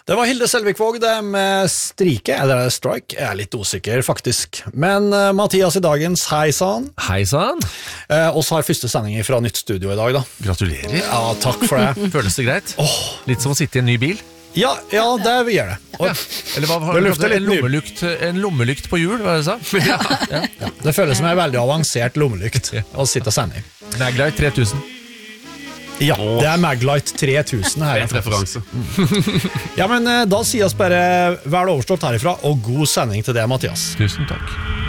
Det var Hilde Selvikvåg det med Strike, eller Strike, jeg litt usikker faktisk. Men Mathias i dagens, hei sann. Hei sann. Oss har første sending fra nytt studio i dag da. Gratulerer. Ja, takk for det. Føles det greit? Litt som å sitte i en ny bil. Ja, det vi gjør det. Eller hva har du kalt det? En lommelykt på hjul, hva det sa? Ja. Det føles som en veldig avansert lommelykt å sitte og sende. Maglite 3000. Ja, det Maglite 3000 her. Et referanse. Ja, men da sier oss bare vel overstått herifra, og god sending til det, Mathias. Tusen takk.